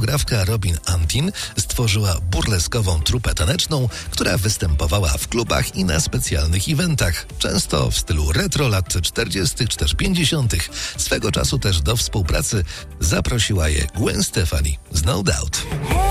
choreografka Robin Antin stworzyła burleskową trupę taneczną, która występowała w klubach i na specjalnych eventach, często w stylu retro lat 40. czy też 50. Swego czasu też do współpracy zaprosiła je Gwen Stefani z No Doubt.